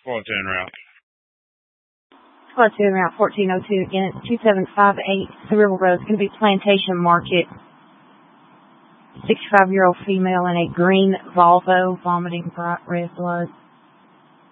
Squad 10 route. Squad 2 en route 1402 again. It's 2758 Cyril Road. It's going to be Plantation Market. 65-year-old female in a green Volvo, vomiting bright red blood.